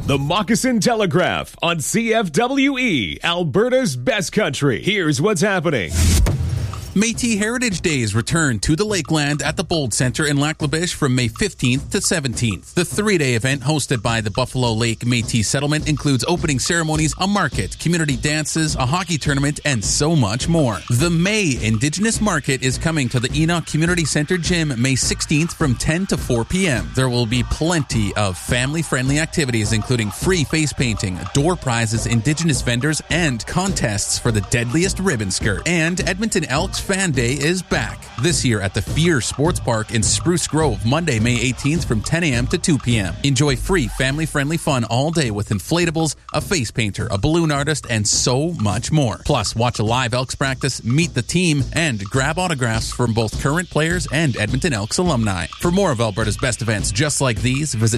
The Moccasin Telegraph on CFWE, Alberta's best country. Here's what's happening. Métis Heritage Days return to the Lakeland at the Bold Centre in Lac La Biche from May 15th to 17th. The three-day event hosted by the Buffalo Lake Métis Settlement includes opening ceremonies, a market, community dances, a hockey tournament, and so much more. The May Indigenous Market is coming to the Enoch Community Centre Gym May 16th from 10 to 4 p.m. There will be plenty of family-friendly activities including free face painting, door prizes, Indigenous vendors, and contests for the deadliest ribbon skirt. And Edmonton Elks Fan Day is back this year at the Fear Sports Park in Spruce Grove, Monday, May 18th from 10 a.m. to 2 p.m. Enjoy free family-friendly fun all day with inflatables, a face painter, a balloon artist, and so much more. Plus, watch a live Elks practice, meet the team, and grab autographs from both current players and Edmonton Elks alumni. For more of Alberta's best events just like these, visit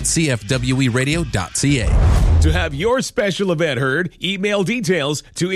cfweradio.ca. To have your special event heard, email details to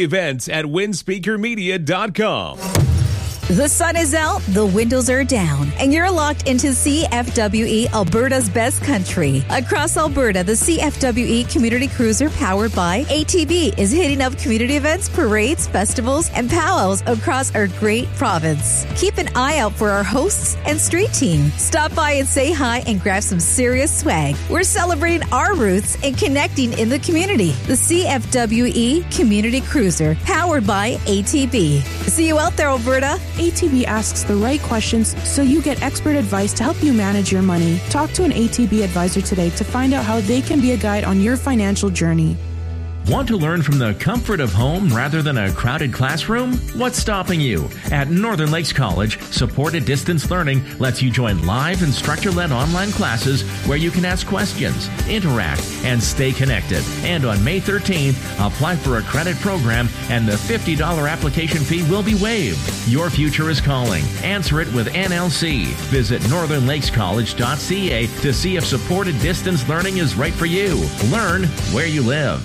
events@windspeakermedia.com. The sun is out, the windows are down, and you're locked into CFWE, Alberta's best country. Across Alberta, the CFWE Community Cruiser powered by ATB is hitting up community events, parades, festivals, and powwows across our great province. Keep an eye out for our hosts and street team. Stop by and say hi and grab some serious swag. We're celebrating our roots and connecting in the community. The CFWE Community Cruiser powered by ATB. See you out there, Alberta. ATB asks the right questions so you get expert advice to help you manage your money. Talk to an ATB advisor today to find out how they can be a guide on your financial journey. Want to learn from the comfort of home rather than a crowded classroom? What's stopping you? At Northern Lakes College, supported distance learning lets you join live instructor-led online classes where you can ask questions, interact, and stay connected. And on May 13th, apply for a credit program and the $50 application fee will be waived. Your future is calling. Answer it with NLC. Visit northernlakescollege.ca to see if supported distance learning is right for you. Learn where you live.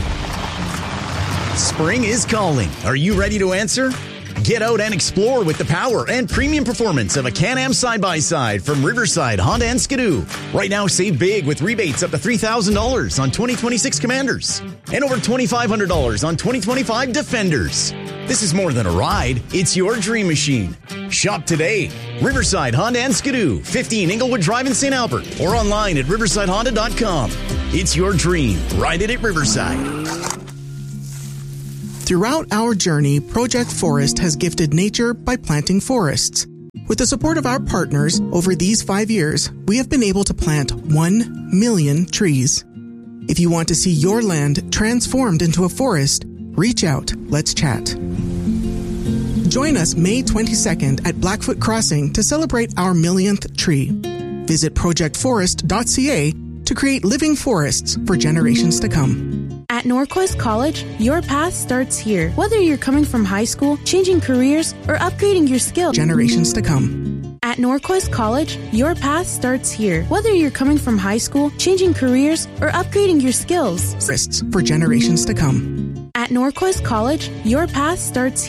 Spring is calling. Are you ready to answer? Get out and explore with the power and premium performance of a Can-Am side-by-side from Riverside Honda and Skidoo. Right now, save big with rebates up to $3,000 on 2026 Commanders and over $2,500 on 2025 Defenders. This is more than a ride. It's your dream machine. Shop today. Riverside Honda and Skidoo, 15 Inglewood Drive in St. Albert, or online at riversidehonda.com. It's your dream. Ride it at Riverside. Throughout our journey, Project Forest has gifted nature by planting forests. With the support of our partners, over these 5 years, we have been able to plant 1 million trees. If you want to see your land transformed into a forest, reach out. Let's chat. Join us May 22nd at Blackfoot Crossing to celebrate our millionth tree. Visit projectforest.ca to create living forests for generations to come. At Norquest College, your path starts here. Whether you're coming from high school, changing careers, or upgrading your skills. Generations to come. At Norquest College, your path starts here. Whether you're coming from high school, changing careers, or upgrading your skills. For generations to come. At Norquest College, your path starts here.